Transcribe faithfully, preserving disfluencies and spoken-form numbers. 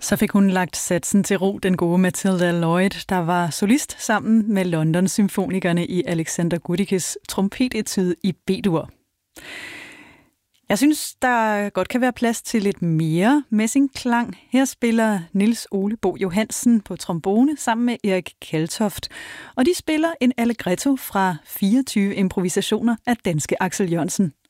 Så fik hun lagt satsen til ro, den gode Mathilda Lloyd, der var solist sammen med London Symfonikerne i Alexander Goodikes trompetetude i B-dur. Jeg synes, der godt kan være plads til lidt mere messingklang. Her spiller Niels Ole Bo Johansen på trombone sammen med Erik Kaltoft, og de spiller en allegretto fra fireogtyve improvisationer af danske Axel Jørgensen.